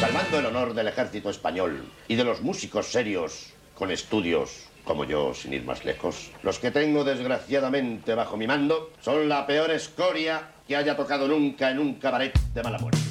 conservando el honor del ejército español y de los músicos serios con estudios como yo, sin ir más lejos. Los que tengo desgraciadamente bajo mi mando son la peor escoria que haya tocado nunca en un cabaret de mala muerte.